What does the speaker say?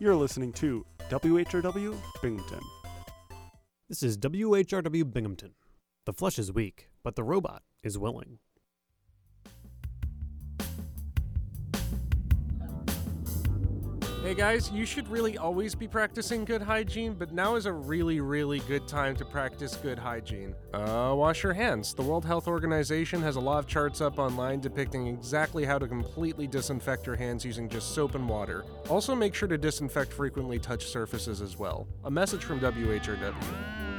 You're listening to WHRW Binghamton. This is WHRW Binghamton. The flesh is weak, but the robot is willing. Hey guys, you should really always be practicing good hygiene, but now is a really good time to practice good hygiene. Wash your hands. The World Health Organization has a lot of charts up online depicting exactly how to completely disinfect your hands using just soap and water. Also make sure to disinfect frequently touched surfaces as well. A message from WHRW.